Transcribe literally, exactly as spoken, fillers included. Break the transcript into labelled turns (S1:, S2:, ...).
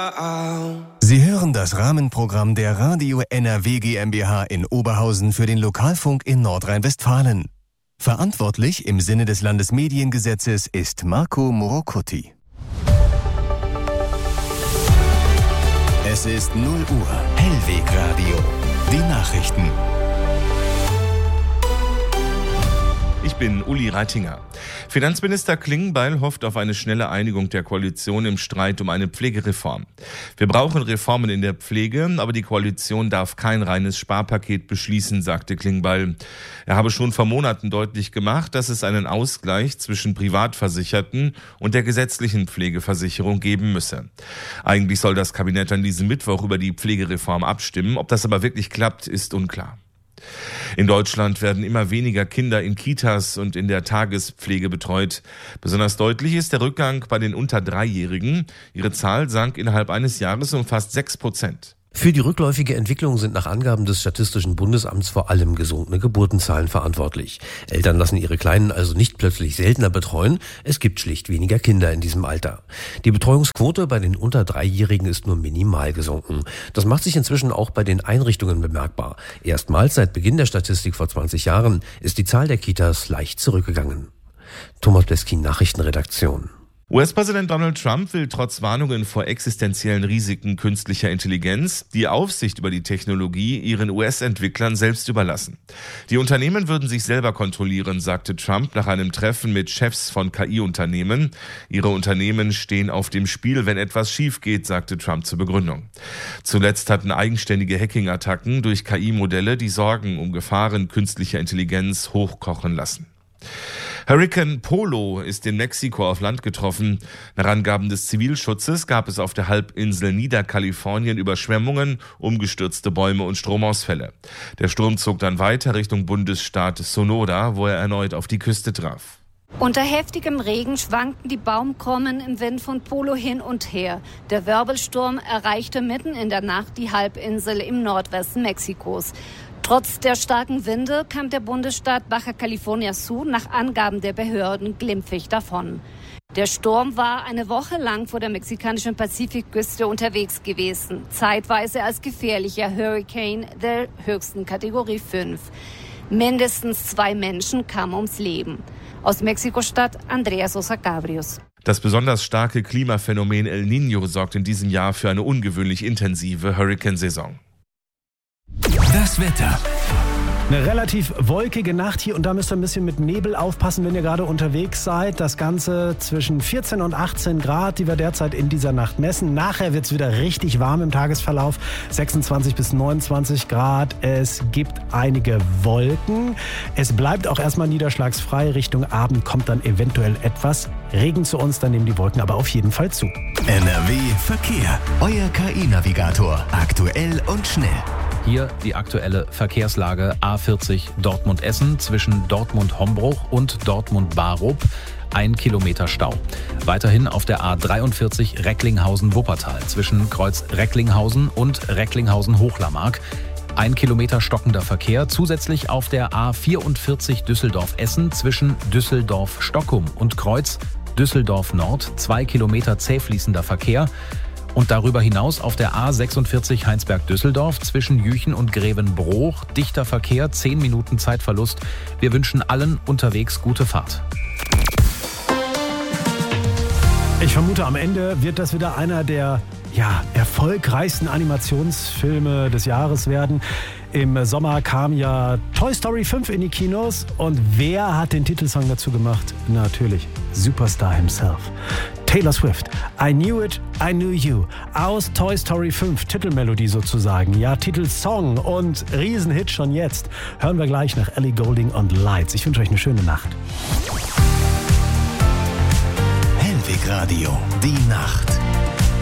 S1: Sie hören das Rahmenprogramm der Radio N R W GmbH in Oberhausen für den Lokalfunk in Nordrhein-Westfalen. Verantwortlich im Sinne des Landesmediengesetzes ist Marco Morocuti. Es ist null Uhr. Hellwegradio. Die Nachrichten.
S2: Ich bin Uli Reitinger. Finanzminister Klingbeil hofft auf eine schnelle Einigung der Koalition im Streit um eine Pflegereform. Wir brauchen Reformen in der Pflege, aber die Koalition darf kein reines Sparpaket beschließen, sagte Klingbeil. Er habe schon vor Monaten deutlich gemacht, dass es einen Ausgleich zwischen Privatversicherten und der gesetzlichen Pflegeversicherung geben müsse. Eigentlich soll das Kabinett an diesem Mittwoch über die Pflegereform abstimmen. Ob das aber wirklich klappt, ist unklar. In Deutschland werden immer weniger Kinder in Kitas und in der Tagespflege betreut. Besonders deutlich ist der Rückgang bei den unter Dreijährigen. Ihre Zahl sank innerhalb eines Jahres um fast sechs Prozent.
S3: Für die rückläufige Entwicklung sind nach Angaben des Statistischen Bundesamts vor allem gesunkene Geburtenzahlen verantwortlich. Eltern lassen ihre Kleinen also nicht plötzlich seltener betreuen. Es gibt schlicht weniger Kinder in diesem Alter. Die Betreuungsquote bei den unter Dreijährigen ist nur minimal gesunken. Das macht sich inzwischen auch bei den Einrichtungen bemerkbar. Erstmals seit Beginn der Statistik vor zwanzig Jahren ist die Zahl der Kitas leicht zurückgegangen. Thomas Bleskin, Nachrichtenredaktion.
S2: U S-Präsident Donald Trump will trotz Warnungen vor existenziellen Risiken künstlicher Intelligenz die Aufsicht über die Technologie ihren U S-Entwicklern selbst überlassen. Die Unternehmen würden sich selber kontrollieren, sagte Trump nach einem Treffen mit Chefs von K I-Unternehmen. Ihre Unternehmen stehen auf dem Spiel, wenn etwas schief geht, sagte Trump zur Begründung. Zuletzt hatten eigenständige Hacking-Attacken durch K I-Modelle die Sorgen um Gefahren künstlicher Intelligenz hochkochen lassen. Hurrikan Polo ist in Mexiko auf Land getroffen. Nach Angaben des Zivilschutzes gab es auf der Halbinsel Niederkalifornien Überschwemmungen, umgestürzte Bäume und Stromausfälle. Der Sturm zog dann weiter Richtung Bundesstaat Sonora, wo er erneut auf die Küste traf.
S4: Unter heftigem Regen schwankten die Baumkronen im Wind von Polo hin und her. Der Wirbelsturm erreichte mitten in der Nacht die Halbinsel im Nordwesten Mexikos. Trotz der starken Winde kam der Bundesstaat Baja California Sur nach Angaben der Behörden glimpflich davon. Der Sturm war eine Woche lang vor der mexikanischen Pazifikküste unterwegs gewesen, zeitweise als gefährlicher Hurrikan der höchsten Kategorie fünf. Mindestens zwei Menschen kamen ums Leben. Aus Mexiko-Stadt Andrea Sosa Cabrios.
S2: Das besonders starke Klimaphänomen El Niño sorgt in diesem Jahr für eine ungewöhnlich intensive Hurrikansaison.
S1: Das Wetter.
S5: Eine relativ wolkige Nacht hier und da müsst ihr ein bisschen mit Nebel aufpassen, wenn ihr gerade unterwegs seid. Das Ganze zwischen vierzehn und achtzehn Grad, die wir derzeit in dieser Nacht messen. Nachher wird es wieder richtig warm im Tagesverlauf. sechsundzwanzig bis neunundzwanzig Grad. Es gibt einige Wolken. Es bleibt auch erstmal niederschlagsfrei. Richtung Abend kommt dann eventuell etwas Regen zu uns. Dann nehmen die Wolken aber auf jeden Fall zu.
S1: N R W Verkehr. Euer K I-Navigator. Aktuell und schnell.
S6: Hier die aktuelle Verkehrslage A vierzig Dortmund-Essen zwischen Dortmund-Hombruch und Dortmund-Barup. Ein Kilometer Stau. Weiterhin auf der A dreiundvierzig Recklinghausen-Wuppertal zwischen Kreuz Recklinghausen und Recklinghausen-Hochlammark. Ein Kilometer stockender Verkehr. Zusätzlich auf der A vierundvierzig Düsseldorf-Essen zwischen Düsseldorf-Stockum und Kreuz Düsseldorf-Nord. Zwei Kilometer zäh fließender Verkehr. Und darüber hinaus auf der A sechsundvierzig Heinsberg-Düsseldorf zwischen Jüchen und Grevenbroich. Dichter Verkehr, zehn Minuten Zeitverlust. Wir wünschen allen unterwegs gute Fahrt.
S5: Ich vermute, am Ende wird das wieder einer der ja, erfolgreichsten Animationsfilme des Jahres werden. Im Sommer kam ja Toy Story fünf in die Kinos. Und wer hat den Titelsong dazu gemacht? Natürlich, Superstar himself. Taylor Swift, I Knew It, I Knew You. Aus Toy Story fünf, Titelmelodie sozusagen. Ja, Titelsong und Riesenhit schon jetzt. Hören wir gleich nach Ellie Goulding und Lights. Ich wünsche euch eine schöne Nacht.
S1: Hellwegradio, die Nacht.